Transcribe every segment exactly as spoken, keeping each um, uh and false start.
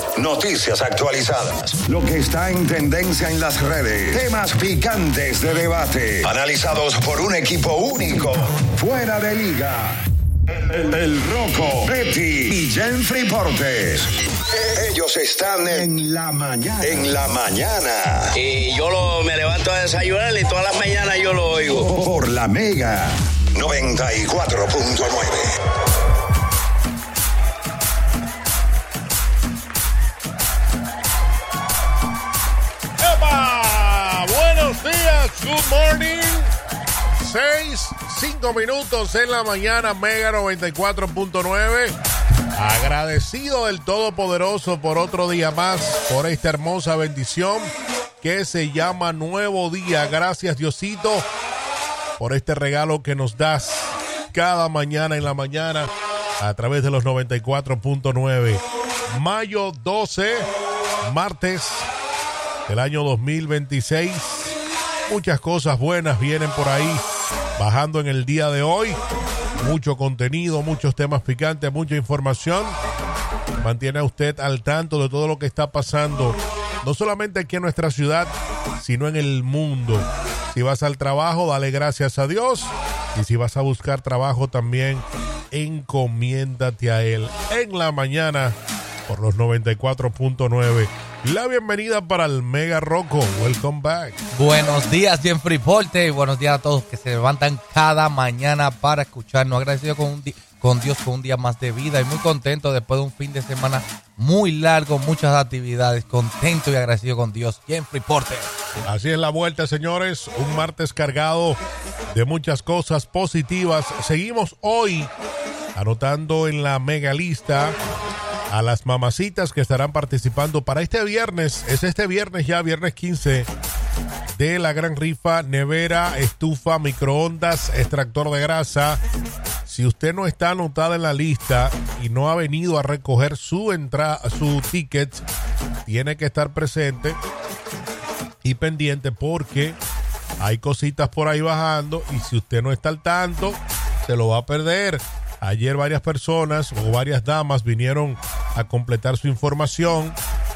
Noticias actualizadas. Lo que está en tendencia en las redes. Temas picantes de debate. Analizados por un equipo único. Fuera de liga. El, el Rocco, Betty y Jeffrey Portes. Ellos están en la mañana. En la mañana. Y yo lo, me levanto a desayunar y todas las mañanas yo lo oigo. Por la Mega noventa y cuatro punto nueve. Buenos días, good morning. Seis, cinco minutos en la mañana, Mega noventa y cuatro punto nueve. Agradecido del Todopoderoso por otro día más, por esta hermosa bendición que se llama nuevo día. Gracias, Diosito, por este regalo que nos das cada mañana en la mañana a través de los noventa y cuatro punto nueve. Mayo doce, martes del año dos mil veintiséis. Muchas cosas buenas vienen por ahí bajando en el día de hoy. Mucho contenido, muchos temas picantes, mucha información. Mantiene a usted al tanto de todo lo que está pasando, no solamente aquí en nuestra ciudad, sino en el mundo. Si vas al trabajo, dale gracias a Dios. Y si vas a buscar trabajo también, encomiéndate a Él. En la mañana, por los noventa y cuatro punto nueve. La bienvenida para el Mega Rocco. Welcome back. Buenos días, Jeffrey Porte. Y buenos días a todos que se levantan cada mañana para escucharnos. Agradecido con, un di- con Dios por un día más de vida y muy contento después de un fin de semana muy largo, muchas actividades. Contento y agradecido con Dios. Jeffrey Porte. Así es la vuelta, señores. Un martes cargado de muchas cosas positivas. Seguimos hoy anotando en la mega lista a las mamacitas que estarán participando para este viernes. Es este viernes ya, viernes quince, de la gran rifa, nevera, estufa, microondas, extractor de grasa. Si usted no está anotada en la lista y no ha venido a recoger su entrada, su ticket, tiene que estar presente y pendiente porque hay cositas por ahí bajando y si usted no está al tanto, se lo va a perder. Ayer varias personas o varias damas vinieron a completar su información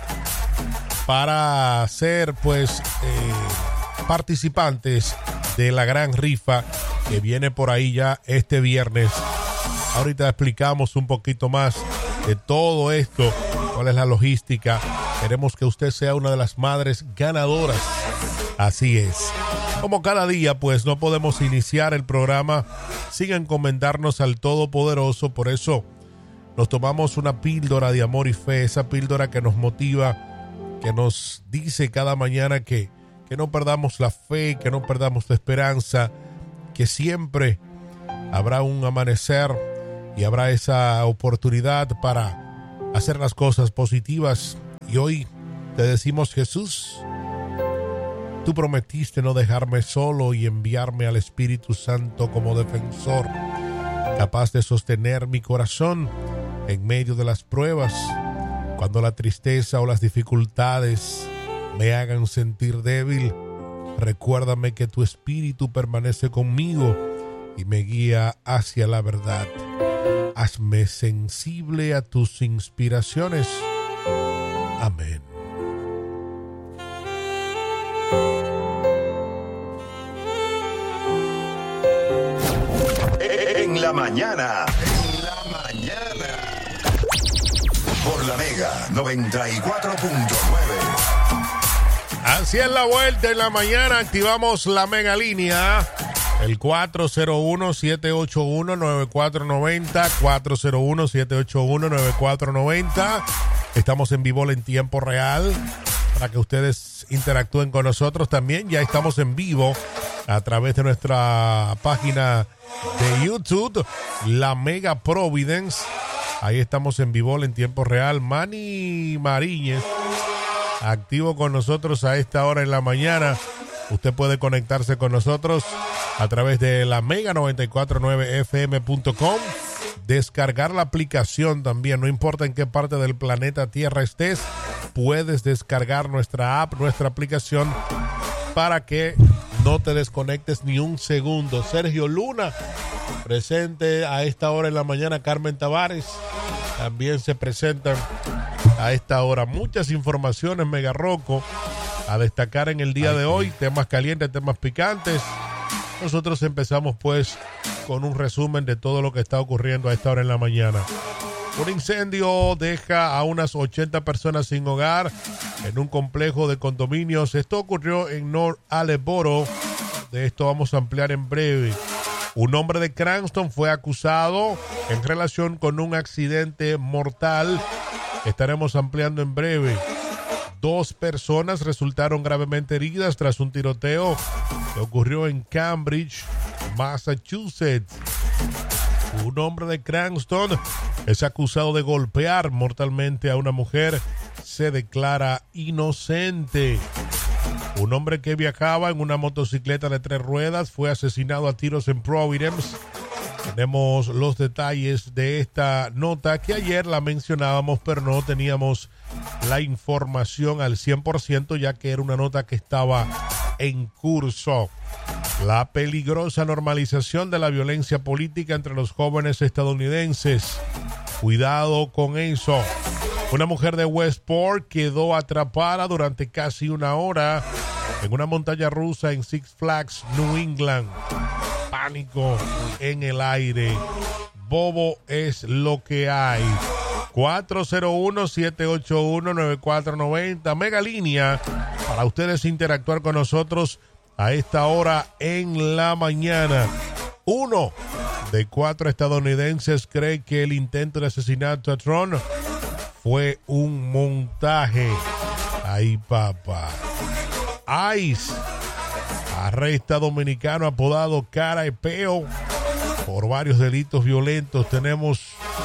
para ser pues eh, participantes de la gran rifa que viene por ahí ya este viernes. Ahorita explicamos un poquito más de todo esto, cuál es la logística. Queremos que usted sea una de las madres ganadoras. Así es. Como cada día, pues no podemos iniciar el programa sin encomendarnos al Todopoderoso. Por eso nos tomamos una píldora de amor y fe, esa píldora que nos motiva, que nos dice cada mañana que, que no perdamos la fe, que no perdamos la esperanza, que siempre habrá un amanecer y habrá esa oportunidad para hacer las cosas positivas. Y hoy te decimos, Jesús, tú prometiste no dejarme solo y enviarme al Espíritu Santo como defensor, capaz de sostener mi corazón en medio de las pruebas, cuando la tristeza o las dificultades me hagan sentir débil. Recuérdame que tu Espíritu permanece conmigo y me guía hacia la verdad. Hazme sensible a tus inspiraciones. Amén. En la mañana. En la mañana. Por la Mega noventa y cuatro punto nueve. Así es la vuelta en la mañana. Activamos la mega línea. El cuatro cero uno, siete ocho uno, nueve cuatro nueve cero. cuatro cero uno, siete ocho uno, nueve cuatro nueve cero. Estamos en vivo en tiempo real para que ustedes interactúen con nosotros también. Ya estamos en vivo a través de nuestra página de YouTube, La Mega Providence. Ahí estamos en vivo en tiempo real. Manny Mariñez, activo con nosotros a esta hora en la mañana. Usted puede conectarse con nosotros a través de la Mega noventa y cuatro punto nueve F M punto com. Descargar la aplicación también, no importa en qué parte del planeta Tierra estés, puedes descargar nuestra app, nuestra aplicación, para que no te desconectes ni un segundo. Sergio Luna, presente a esta hora en la mañana. Carmen Tavares, también se presentan a esta hora. Muchas informaciones, Mega Rocco, a destacar en el día Ay, de hoy. Sí. Temas calientes, temas picantes. Nosotros empezamos pues con un resumen de todo lo que está ocurriendo a esta hora en la mañana. Un incendio deja a unas ochenta personas sin hogar en un complejo de condominios. Esto ocurrió en North Attleboro. De esto vamos a ampliar en breve. Un hombre de Cranston fue acusado en relación con un accidente mortal. Estaremos ampliando en breve. Dos personas resultaron gravemente heridas tras un tiroteo que ocurrió en Cambridge, Massachusetts. Un hombre de Cranston es acusado de golpear mortalmente a una mujer. Se declara inocente. Un hombre que viajaba en una motocicleta de tres ruedas fue asesinado a tiros en Providence. Tenemos los detalles de esta nota que ayer la mencionábamos, pero no teníamos la información al cien por ciento, ya que era una nota que estaba en curso. La peligrosa normalización de la violencia política entre los jóvenes estadounidenses. Cuidado con eso. Una mujer de Westport quedó atrapada durante casi una hora en una montaña rusa en Six Flags, New England. Pánico en el aire. Bobo es lo que hay. cuatro cero uno, siete ocho uno, nueve cuatro nueve cero. Mega línea para ustedes interactuar con nosotros a esta hora en la mañana. Uno de cuatro estadounidenses cree que el intento de asesinato a Trump fue un montaje. Ay, papá. ICE arresta a dominicano apodado Cara de Peo por varios delitos violentos. Tenemos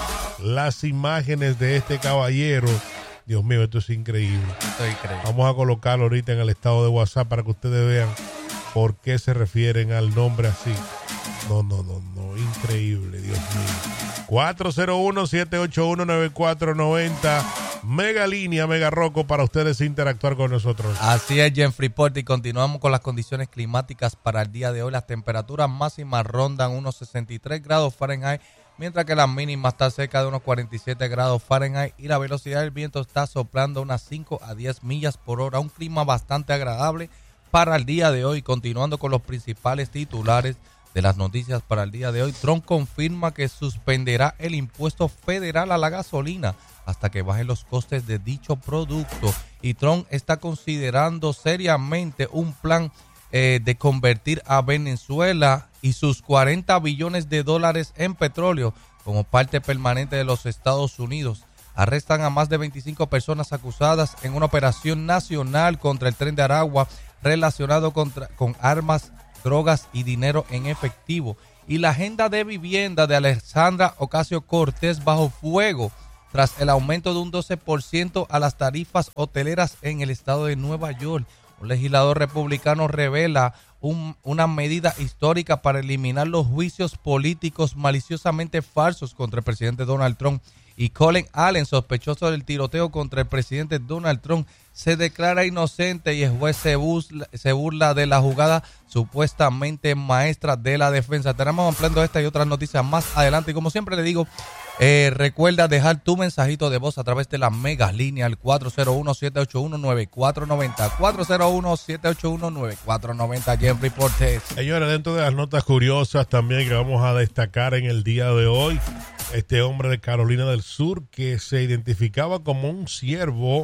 las imágenes de este caballero. Dios mío, esto es increíble. Esto es increíble. Vamos a colocarlo ahorita en el estado de WhatsApp para que ustedes vean por qué se refieren al nombre así. No, no, no, no. Increíble, Dios mío. cuatro cero uno, siete ocho uno, nueve cuatro nueve cero. Mega línea, Mega Rocco, para ustedes interactuar con nosotros. Así es, Jen Freeport, y continuamos con las condiciones climáticas para el día de hoy. Las temperaturas máximas rondan unos sesenta y tres grados Fahrenheit, mientras que la mínima está cerca de unos cuarenta y siete grados Fahrenheit y la velocidad del viento está soplando unas cinco a diez millas por hora. Un clima bastante agradable para el día de hoy. Continuando con los principales titulares de las noticias para el día de hoy, Trump confirma que suspenderá el impuesto federal a la gasolina hasta que bajen los costes de dicho producto. Y Trump está considerando seriamente un plan eh, de convertir a Venezuela y sus cuarenta billones de dólares en petróleo como parte permanente de los Estados Unidos. Arrestan a más de veinticinco personas acusadas en una operación nacional contra el Tren de Aragua relacionado contra, con armas, drogas y dinero en efectivo. Y la agenda de vivienda de Alexandra Ocasio-Cortez bajo fuego tras el aumento de un doce por ciento a las tarifas hoteleras en el estado de Nueva York. Un legislador republicano revela un, una medida histórica para eliminar los juicios políticos maliciosamente falsos contra el presidente Donald Trump. Y Colin Allen, sospechoso del tiroteo contra el presidente Donald Trump, se declara inocente y el juez se burla, se burla de la jugada supuestamente maestra de la defensa. Estaremos ampliando esta y otras noticias más adelante. Y como siempre le digo, eh, recuerda dejar tu mensajito de voz a través de la mega línea al cuatro cero uno, siete ocho uno, nueve cuatro nueve cero. cuatro cero uno, siete ocho uno, nueve cuatro nueve cero. Jeffrey Portes. Señores, dentro de las notas curiosas también que vamos a destacar en el día de hoy, este hombre de Carolina del Sur que se identificaba como un siervo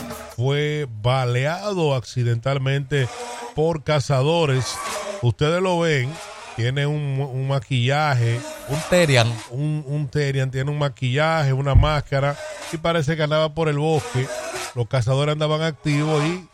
fue baleado accidentalmente por cazadores. Ustedes lo ven, tiene un, un maquillaje. Un Terian. Un, un Terian, tiene un maquillaje, una máscara y parece que andaba por el bosque. Los cazadores andaban activos y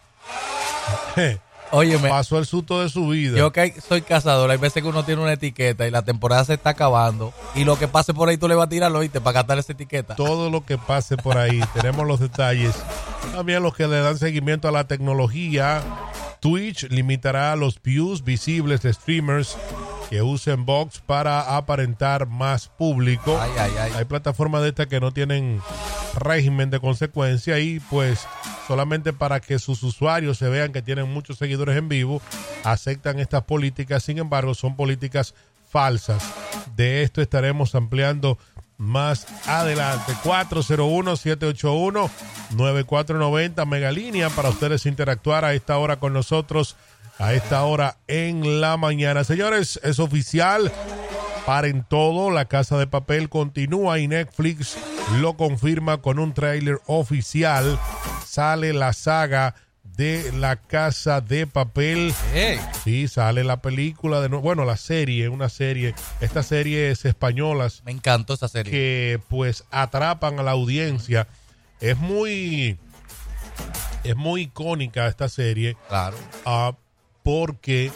je, Óyeme, pasó el susto de su vida. Yo que soy cazador, hay veces que uno tiene una etiqueta y la temporada se está acabando y lo que pase por ahí tú le vas a tirar, ¿oíste? Para gastar esa etiqueta. Todo lo que pase por ahí, tenemos los detalles. También los que le dan seguimiento a la tecnología. Twitch limitará los views visibles de streamers que usen bots para aparentar más público. Ay, ay, ay. Hay plataformas de estas que no tienen régimen de consecuencia y pues solamente para que sus usuarios se vean que tienen muchos seguidores en vivo, aceptan estas políticas. Sin embargo, son políticas falsas. De esto estaremos ampliando más adelante. cuatro cero uno, siete ocho uno, nueve cuatro nueve cero, Megalínea, para ustedes interactuar a esta hora con nosotros, a esta hora en la mañana. Señores, es oficial, paren todo, La Casa de Papel continúa y Netflix lo confirma con un tráiler oficial. Sale la saga de La Casa de Papel. Hey. Sí, sale la película de nuevo. Bueno, la serie, una serie. Estas series españolas. Me encantó esa serie. Que pues atrapan a la audiencia. Es muy, es muy icónica esta serie. Claro. Uh, porque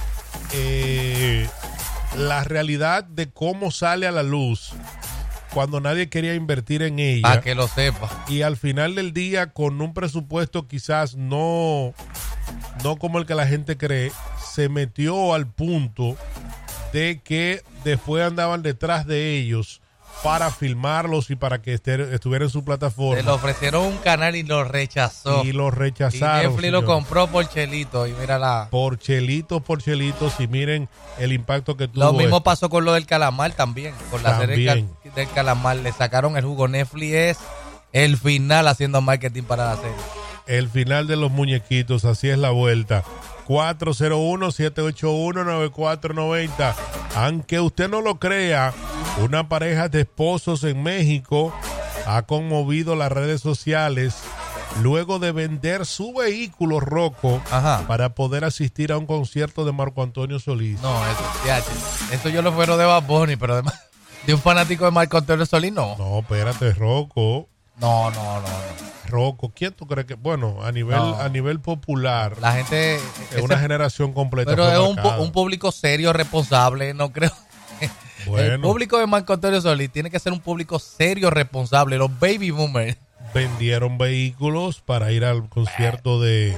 eh, la realidad de cómo sale a la luz cuando nadie quería invertir en ella. Para que lo sepa. Y al final del día, con un presupuesto quizás no, no como el que la gente cree, se metió al punto de que después andaban detrás de ellos para filmarlos y para que este, estuviera en su plataforma. Se le ofrecieron un canal y lo rechazó. Y lo rechazaron. Y Netflix señor. lo compró por chelito. Y mira la... Por chelitos, por chelitos. Y miren el impacto que tuvo. Lo mismo esto. pasó con lo del calamar también. Con la También. serie del calamar. Le sacaron el jugo. Netflix es el final haciendo marketing para la serie. El final de los muñequitos. Así es la vuelta. cuatro cero uno, siete ocho uno, nueve cuatro nueve cero. Aunque usted no lo crea, una pareja de esposos en México ha conmovido las redes sociales luego de vender su vehículo Rocco Ajá. para poder asistir a un concierto de Marco Antonio Solís. No, eso, ya, eso yo lo fuero de Bad Bunny, pero de, de un fanático de Marco Antonio Solís, no. No, espérate, Rocco. No, no, no, no. Rocco, ¿quién tú crees que? Bueno, a nivel, No. a nivel popular, La gente... es ese- una generación completa. Pero fue es un, pu- marcada. un público serio, responsable, no creo. Bueno. El público de Marco Antonio Solís tiene que ser un público serio, responsable. Los baby boomers. Vendieron vehículos para ir al concierto de,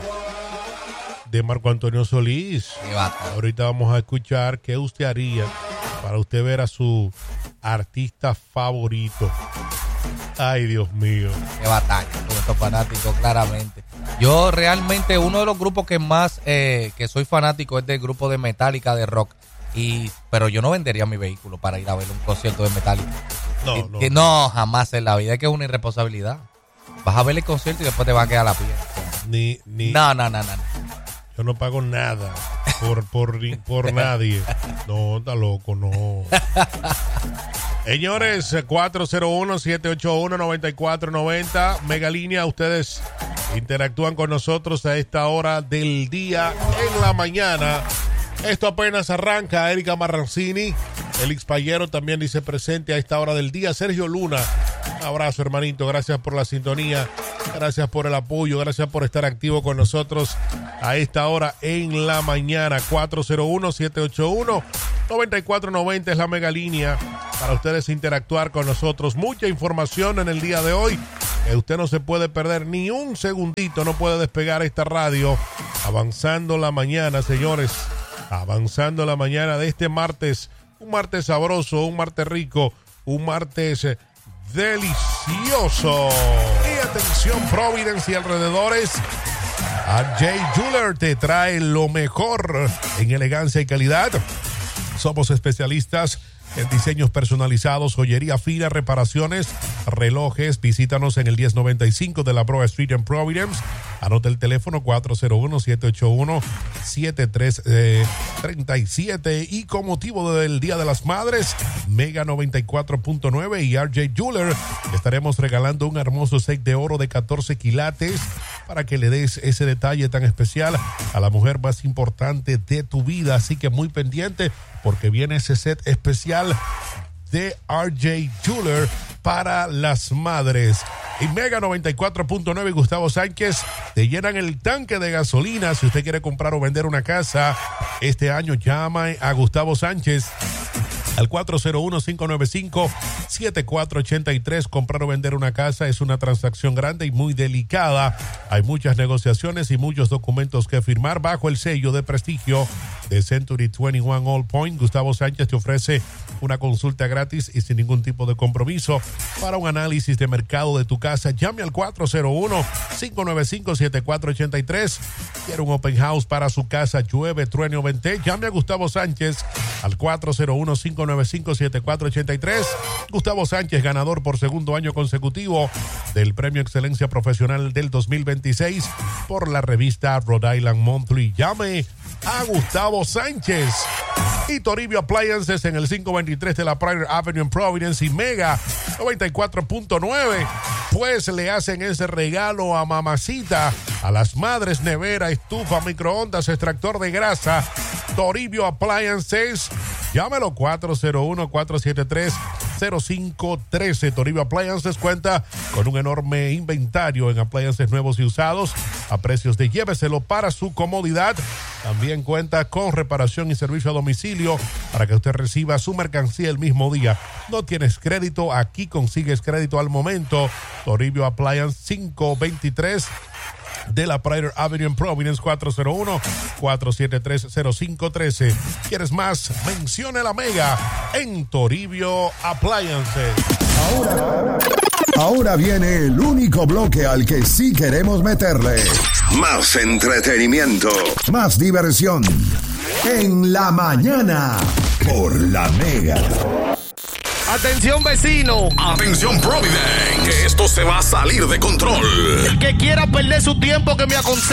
de Marco Antonio Solís. Qué bata. Ahorita vamos a escuchar qué usted haría para usted ver a su artista favorito. Ay, Dios mío. Qué batalla con estos fanáticos, claramente. Yo realmente, uno de los grupos que más, eh, que soy fanático es del grupo de Metallica, de rock. Y, pero yo no vendería mi vehículo para ir a ver un concierto de Metallica. No, que, no. que no, jamás en la vida. Es que es una irresponsabilidad. Vas a ver el concierto y después te va a quedar la piel. Ni, ni, No, no, no, no. Yo no pago nada por, por, por nadie. No, está loco, no. Señores, cuatro cero uno, siete ocho uno, nueve cuatro nueve cero, Megalínea, ustedes interactúan con nosotros a esta hora del día en la mañana. Esto apenas arranca. Erika Marrancini, el Xpayero también dice presente a esta hora del día. Sergio Luna, un abrazo, hermanito, gracias por la sintonía, gracias por el apoyo, gracias por estar activo con nosotros a esta hora en la mañana. Cuatro cero uno, siete ocho uno, nueve cuatro nueve cero es la Megalínea para ustedes interactuar con nosotros. Mucha información en el día de hoy que usted no se puede perder ni un segundito, no puede despegar esta radio. Avanzando la mañana, señores, avanzando la mañana de este martes, un martes sabroso, un martes rico, un martes delicioso. Y atención, Providence y alrededores, R J Jeweler te trae lo mejor en elegancia y calidad. Somos especialistas en diseños personalizados, joyería fina, reparaciones, relojes. Visítanos en el diez noventa y cinco de la Broad Street en Providence. Anota el teléfono cuatro cero uno, siete ocho uno, siete tres tres siete. Y con motivo del Día de las Madres, Mega noventa y cuatro punto nueve y R J Jeweler estaremos regalando un hermoso set de oro de catorce quilates para que le des ese detalle tan especial a la mujer más importante de tu vida. Así que muy pendiente, porque viene ese set especial de R J Jeweler para las madres. Y Mega noventa y cuatro punto nueve y Gustavo Sánchez te llenan el tanque de gasolina. Si usted quiere comprar o vender una casa este año, llama a Gustavo Sánchez al cuatro cero uno, cinco nueve cinco, siete cuatro ocho tres. Comprar o vender una casa es una transacción grande y muy delicada. Hay muchas negociaciones y muchos documentos que firmar bajo el sello de prestigio de Century veintiuno All Point. Gustavo Sánchez te ofrece una consulta gratis y sin ningún tipo de compromiso para un análisis de mercado de tu casa. Llame al cuatro cero uno, cinco nueve cinco, siete cuatro ocho tres. Quiere un open house para su casa, llueve, truene o vente. Llame a Gustavo Sánchez al cuatro cero uno, cinco nueve cinco, siete cuatro ocho tres. Gustavo Sánchez, ganador por segundo año consecutivo del Premio Excelencia Profesional del dos mil veintiséis por la revista Rhode Island Monthly. Llame a Gustavo Sánchez. Y Toribio Appliances en el quinientos veintitrés de la Pryor Avenue en Providence y Mega noventa y cuatro punto nueve. Pues le hacen ese regalo a mamacita, a las madres: nevera, estufa, microondas, extractor de grasa. Toribio Appliances. Llámelo cuatro cero uno, cuatro siete tres, cero cinco uno tres. Toribio Appliances cuenta con un enorme inventario en appliances nuevos y usados a precios de lléveselo para su comodidad. También cuenta con reparación y servicio a domicilio para que usted reciba su mercancía el mismo día. No tienes crédito, aquí consigues crédito al momento. Toribio Appliance quinientos veintitrés de la Pryor Avenue en Providence, cuatro cero uno, cuatro siete tres, cero cinco uno tres. ¿Quieres más? Mencione la Mega en Toribio Appliances. Ahora, ahora viene el único bloque al que sí queremos meterle más entretenimiento, más diversión. En la mañana, por la Mega. Atención, vecino. Atención, Providence, que esto se va a salir de control. El que quiera perder su tiempo, que me aconseje.